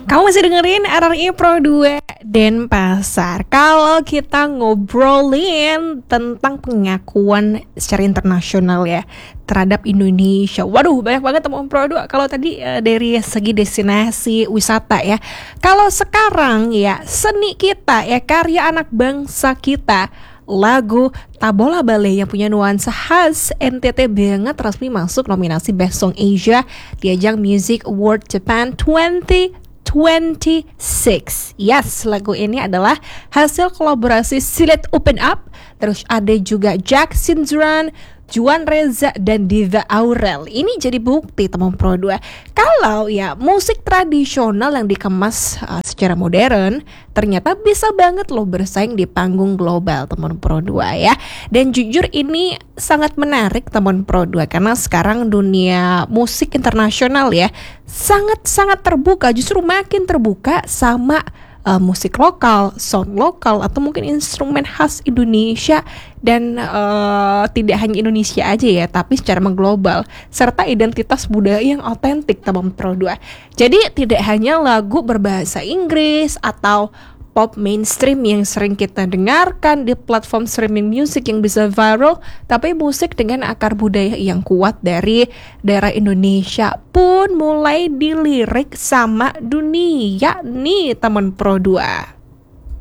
Kamu masih dengerin RRI Pro 2 Denpasar. Kalau kita ngobrolin tentang pengakuan secara internasional ya terhadap Indonesia, waduh banyak banget teman Pro 2. Kalau tadi dari segi destinasi wisata ya, kalau sekarang ya seni kita ya, karya anak bangsa kita, lagu Tabola Bale yang punya nuansa khas NTT banget resmi masuk nominasi Best Song Asia di ajang Music Award Japan 2026. Yes, lagu ini adalah hasil kolaborasi Silet Open Up. Terus ada juga Jack Sinzran, Juan Reza, dan Diva Aurel. Ini jadi bukti teman Pro 2 kalau ya musik tradisional yang dikemas secara modern ternyata bisa banget loh bersaing di panggung global teman Pro 2 ya. Dan jujur ini sangat menarik teman Pro 2 karena sekarang dunia musik internasional ya sangat-sangat terbuka, justru makin terbuka sama musik lokal, sound lokal, atau mungkin instrumen khas Indonesia. Dan tidak hanya Indonesia aja ya, tapi secara mengglobal, serta identitas budaya yang otentik teman Pro 2. Jadi tidak hanya lagu berbahasa Inggris atau pop mainstream yang sering kita dengarkan di platform streaming music yang bisa viral, tapi musik dengan akar budaya yang kuat dari daerah Indonesia pun mulai dilirik sama dunia nih teman Pro 2.